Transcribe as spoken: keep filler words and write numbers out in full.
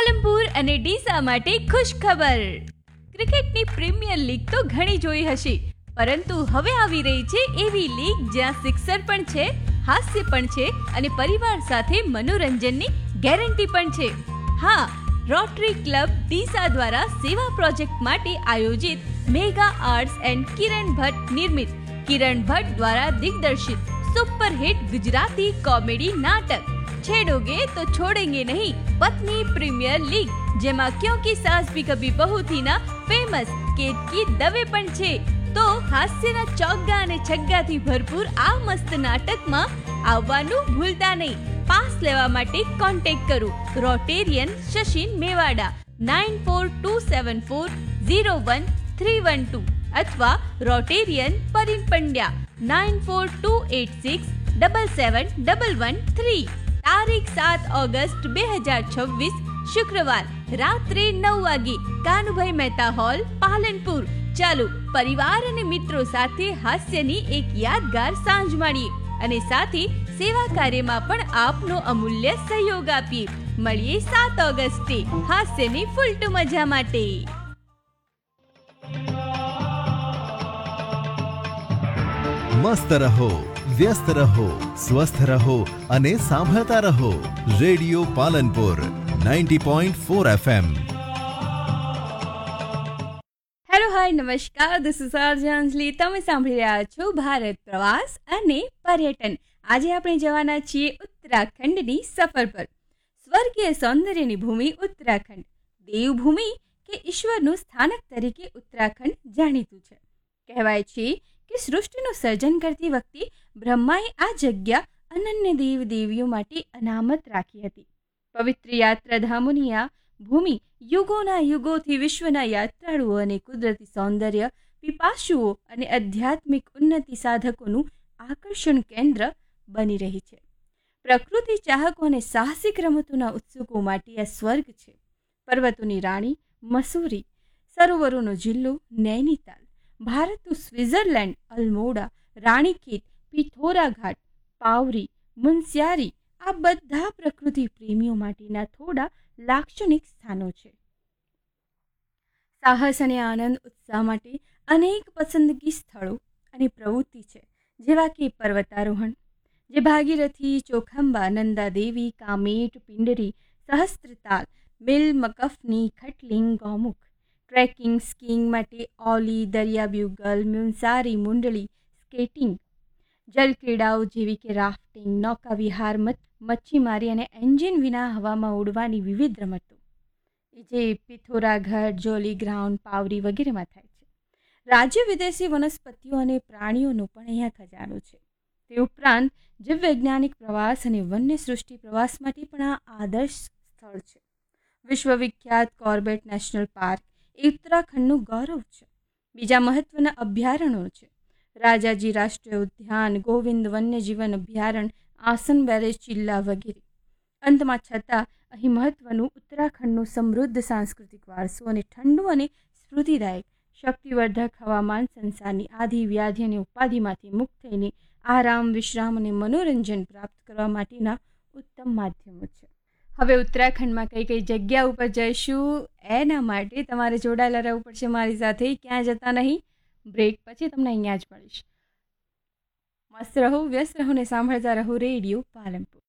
પાલનપુર અને ડીસા માટે ખુશ ખબર. ક્રિકેટની પ્રીમિયર લીગ તો ઘણી જોઈ હશે, પરંતુ હવે આવી રહી છે એવી લીગ જ્યાં સિક્સર પણ છે, હાસ્ય પણ છે અને પરિવાર સાથે મનોરંજનની ગેરંટી પણ છે. હા, રોટરી ક્લબ ડીસા દ્વારા સેવા પ્રોજેક્ટ માટે આયોજિત મેગા આર્ટ્સ એન્ડ કિરણ ભટ્ટ નિર્મિત, કિરણ ભટ્ટ દ્વારા દિગ્દર્શિત સુપરહિટ ગુજરાતી કોમેડી નાટક છેડોગે તો છોડેંગે નહીં પત્ની પ્રીમિયર લીગ, જેમાં ક્યોંકि સાસ ભી કભી બહુ થી ના ફેમસ કેતકી દવે પણ છે. તો હાસ્યના ચોગ્ગા અને છગ્ગાથી ભરપૂર આ મસ્ત નાટકમાં આવવાનું ભૂલતા નહીં. પાસ લેવા માટે કોન્ટેક્ટ કરો Rotarian Shashin Mewada nine four two seven four zero one three one two અથવા Rotarian પરિન Pandya nine four two eight six double seven double one three. તારીખ સાત ઓગસ્ટ બે હજાર છવ્વીસ શુક્રવાર રાત્રે નવ વાગે કાનુભાઈ મહેતા હોલ પાલનપુર. ચાલો પરિવાર અને મિત્રો સાથે હાસ્યની એક યાદગાર સાંજ માણીએ અને સાથે સેવા કાર્યમાં પણ આપનો અમૂલ્ય સહયોગ આપીએ. મળીએ સાત ઓગસ્ટે હાસ્યની ફૂલટુ મજા માટે. મસ્ત રહો, વ્યસ્ત રહો, સ્વસ્થ રહો અને સાંભળતા રહો radio Palanpur ninety point four FM. Hello, હાય, નમસ્કાર. દિસ ઇઝ આરજે અંજલિ. તમે સાંભળી રહ્યા છો ભારત પ્રવાસ અને પર્યટન. આજે આપણે જવાના છીએ ઉત્તરાખંડની સફર પર. સ્વર્ગીય સૌંદર્યની ભૂમિ ઉત્તરાખંડ, દેવભૂમિ કે ઈશ્વરનું સ્થાનક તરીકે ઉત્તરાખંડ જાણીતું છે. કહેવાય છે કે સૃષ્ટિનું સર્જન કરતી વખતે બ્રહ્માએ આ જગ્યા અનન્ય દેવ દેવીઓ માટે અનામત રાખી હતી. પવિત્ર યાત્રાધામોની આ ભૂમિ યુગોના યુગોથી વિશ્વના યાત્રાળુઓ અને કુદરતી સૌંદર્ય પીપાસુઓ અને આધ્યાત્મિક ઉન્નતિ સાધકોનું આકર્ષણ કેન્દ્ર બની રહી છે. પ્રકૃતિ ચાહકો અને સાહસિક રમતોના ઉત્સુકો માટે આ સ્વર્ગ છે. પર્વતોની રાણી મસૂરી, સરોવરોનો જિલ્લો નૈનીતાલ, ભારતનું સ્વિટ્ઝરલેન્ડ અલ્મોડા, રાણીખેત, પિથોરા ઘાટ, પાવરી, મુનસ્યારી, આ બધા પ્રકૃતિ પ્રેમીઓ માટેના થોડા લાક્ષણિક સ્થાનો છે. સાહસ અને આનંદ ઉત્સાહ માટે અનેક પસંદગી સ્થળો અને પ્રવૃત્તિ છે, જેવા કે પર્વતારોહણ, જે Bhagirathi, ચોખંબા, Nanda Devi, કામેટ, પિંડરી, સહસ્ત્રતાલ, bill, મકફની, ખટલિંગ, ગૌમુખ. Tracking, skiing માટે ઓલી, દરિયાબ્યુગલ, મ્યુનસારી, મુંડળી, સ્કેટિંગ. જલક્રીડાઓ જેવી કે રાફ્ટિંગ, નૌકાવિહાર, મચ્છીમારી અને એન્જિન વિના હવામાં ઉડવાની વિવિધ રમતો, જે પિથોરાગઢ, જોલી ગ્રાઉન્ડ, પાવરી વગેરેમાં થાય છે. રાજ્ય વિદેશી વનસ્પતિઓ અને પ્રાણીઓનો પણ અહીંયા ખજાનો છે. તે ઉપરાંત જીવવૈજ્ઞાનિક પ્રવાસ અને વન્ય સૃષ્ટિ પ્રવાસ માટે પણ આ આદર્શ સ્થળ છે. વિશ્વવિખ્યાત કોર્બેટ નેશનલ પાર્ક એ ઉત્તરાખંડનું ગૌરવ છે. બીજા મહત્વના અભયારણ્યો છે રાજાજી રાષ્ટ્રીય ઉદ્યાન, ગોવિંદ વન્યજીવન અભયારણ્ય, આસન બેરેજ ચિલ્લા વગેરે. અંતમાં છતાં અહીં મહત્વનું ઉત્તરાખંડનું સમૃદ્ધ સાંસ્કૃતિક વારસો અને ઠંડુ અને સ્ફૂર્તિદાયક શક્તિવર્ધક હવામાન સંસારની આધિ વ્યાધિ અને ઉપાધિમાંથી મુક્ત થઈને આરામ, વિશ્રામ અને મનોરંજન પ્રાપ્ત કરવા માટેના ઉત્તમ માધ્યમો છે. હવે ઉત્તરાખંડમાં કઈ કઈ જગ્યા ઉપર જઈશું એના માટે તમારે જોડાયેલા રહેવું પડશે મારી સાથે. ક્યાં જતા નહીં, બ્રેક પછી તમને અહીંયા જ મળીશ. મસ્ત રહો, વ્યસ્ત રહો ને સાંભળતા રહો રેડિયો પાલનપુર.